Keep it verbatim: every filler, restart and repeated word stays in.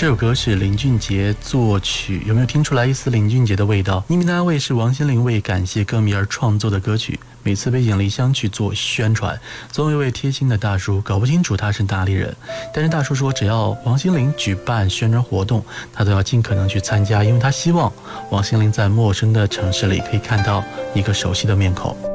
这首歌是林俊杰作曲，有没有听出来一丝林俊杰的味道？《匿名的安慰》是王心凌为感谢歌迷而创作的歌曲，每次被引离乡去做宣传，总有一位贴心的大叔，搞不清楚他是哪里人，但是大叔说只要王心凌举办宣传活动，他都要尽可能去参加，因为他希望王心凌在陌生的城市里可以看到一个熟悉的面孔。